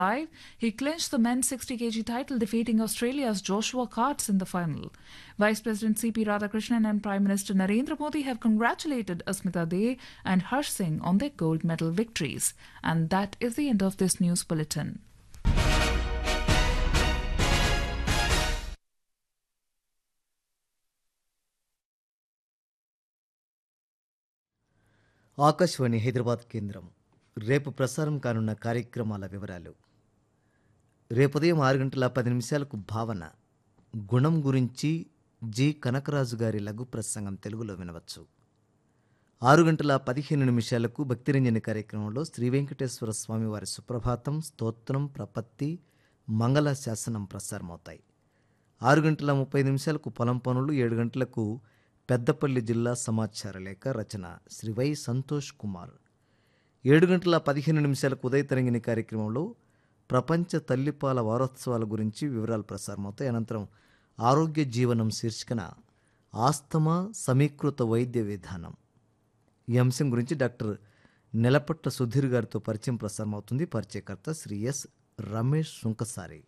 He clinched the men's 60 kg title, defeating Australia's Joshua Carts in the final. Vice President C.P. Radhakrishnan and Prime Minister Narendra Modi have congratulated Asmita De and Harsh Singh on their gold medal victories. And that is the end of this news bulletin. Akashvani Hyderabad కేంద్రం రేపు ప్రసారం కానున్న కార్యక్రమాల వివరాలు. రేపు ఉదయం 6:10 భావన గుణం గురించి జి కనకరాజు గారి లఘు ప్రసంగం తెలుగులో వినవచ్చు. 6:15 భక్తిరంజని కార్యక్రమంలో శ్రీ వెంకటేశ్వర స్వామి వారి సుప్రభాతం, స్తోత్రం, ప్రపత్తి, మంగళ శాసనం ప్రసారమవుతాయి. 6:30 పొలం పనులు, 7 గంటలకు పెద్దపల్లి జిల్లా సమాచార లేఖ రచన శ్రీ వై సంతోష్ కుమార్. 7:15 ఉదయ తరంగిణి కార్యక్రమంలో ప్రపంచ తల్లిపాల వారోత్సవాల గురించి వివరాలు ప్రసారమవుతాయి. అనంతరం ఆరోగ్య జీవనం శీర్షికన ఆస్తమా సమీకృత వైద్య విధానం ఈ అంశం గురించి డాక్టర్ నెలపట్ట సుధీర్ గారితో పరిచయం ప్రసారమవుతుంది. పరిచయకర్త శ్రీ ఎస్ రమేష్ సుంకసారి.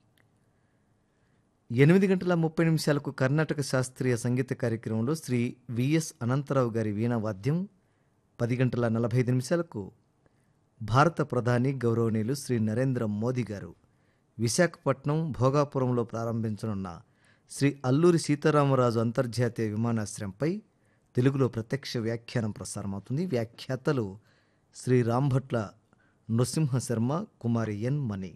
8:30 కర్ణాటక శాస్త్రీయ సంగీత కార్యక్రమంలో శ్రీ విఎస్ అనంతరావు గారి వీణావాద్యం. 10:45 భారత ప్రధాని గౌరవనీయులు శ్రీ నరేంద్ర మోదీ గారు విశాఖపట్నం భోగాపురంలో ప్రారంభించనున్న శ్రీ అల్లూరి సీతారామరాజు అంతర్జాతీయ విమానాశ్రయంపై తెలుగులో ప్రత్యక్ష వ్యాఖ్యానం ప్రసారమవుతుంది. వ్యాఖ్యాతలు శ్రీ రాంభట్ల నృసింహ శర్మ, కుమారి ఎన్ మణి.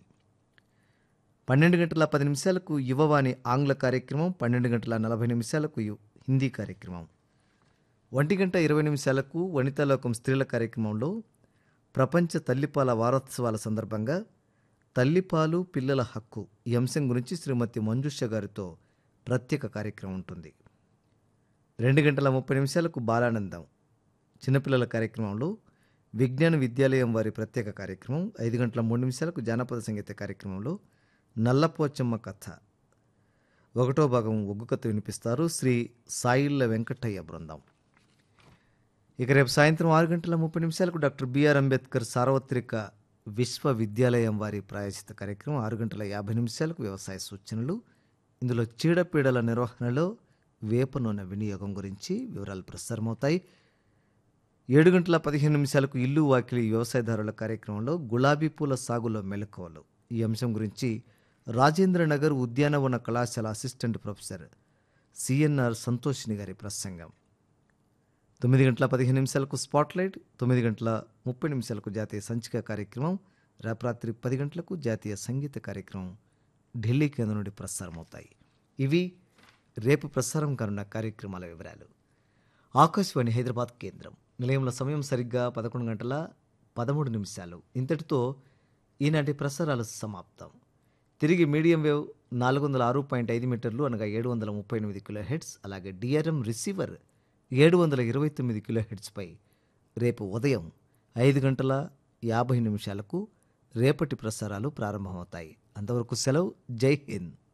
12:10 యువవాణి ఆంగ్ల కార్యక్రమం. 12:40 హిందీ కార్యక్రమం. 1:20 వనితాలోకం స్త్రీల కార్యక్రమంలో ప్రపంచ తల్లిపాల వారోత్సవాల సందర్భంగా తల్లిపాలు పిల్లల హక్కు ఈ అంశం గురించి శ్రీమతి మంజుష గారితో ప్రత్యేక కార్యక్రమం ఉంటుంది. 2:30 బాలానందం చిన్నపిల్లల కార్యక్రమంలో విజ్ఞాన విద్యాలయం వారి ప్రత్యేక కార్యక్రమం. 5:03 జానపద సంగీత కార్యక్రమంలో నల్లపోచమ్మ కథ 1వ భాగం ఒగ్గు కథ వినిపిస్తారు శ్రీ సాయిళ్ళ వెంకటయ్య బృందం. ఇక రేపు సాయంత్రం 6:30 డాక్టర్ బిఆర్ అంబేద్కర్ సార్వత్రిక విశ్వవిద్యాలయం వారి ప్రాయశ్చిత కార్యక్రమం. 6:50 వ్యవసాయ సూచనలు. ఇందులో చీడపీడల నిర్వహణలో వేప నూనె వినియోగం గురించి వివరాలు ప్రసారమవుతాయి. 7:15 ఇల్లు వాకిలి వ్యవసాయదారుల కార్యక్రమంలో గులాబీ పూల సాగులో మెలకువలు ఈ అంశం గురించి రాజేంద్రనగర్ ఉద్యానవన కళాశాల అసిస్టెంట్ ప్రొఫెసర్ సిఎన్ఆర్ సంతోషిని గారి ప్రసంగం. 9:15 స్పాట్లైట్. 9:30 జాతీయ సంచిక కార్యక్రమం. రాత్రి 10 జాతీయ సంగీత కార్యక్రమం ఢిల్లీ కేంద్రం నుండి ప్రసారమవుతాయి. ఇవి రేపు ప్రసారం కానున్న కార్యక్రమాల వివరాలు. ఆకాశవాణి హైదరాబాద్ కేంద్రం నిలయంలో సమయం సరిగ్గా 11:13. ఇంతటితో ఈనాటి ప్రసారాలు సమాప్తం. తిరిగి మీడియం వేవ్ 406.5 మీటర్లు అనగా 738 కిలోహెర్ట్జ్, అలాగే డిఆర్ఎం రిసీవర్ 729 కిలోహెర్ట్జ్పై రేపు ఉదయం 5:50 రేపటి ప్రసారాలు ప్రారంభమవుతాయి. అంతవరకు సెలవు. జై హింద్.